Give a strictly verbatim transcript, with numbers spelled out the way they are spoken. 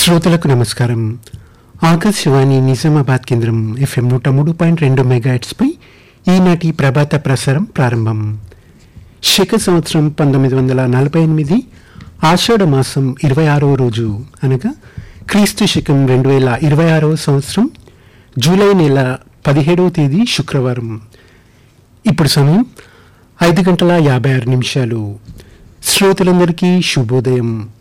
శ్రోతలకు నమస్కారం. ఆకాశవాణి నిజామాబాద్ కేంద్రం ఎఫ్ఎం నూట మూడు పాయింట్ రెండు మెగాహెర్ట్జ్పై ఈనాటి ప్రభాత ప్రసారం ప్రారంభం. శక సంవత్సరం పంతొమ్మిది వందల నలభై ఎనిమిది ఆషాఢ మాసం ఇరవై ఆరవ రోజు అనగా క్రీస్తు శకం రెండు వేల ఇరవై ఆరవ సంవత్సరం జూలై నెల పదిహేడవ తేదీ శుక్రవారం. ఇప్పుడు సమయం ఐదు గంటల యాభై ఆరు నిమిషాలు. శ్రోతలందరికీ శుభోదయం.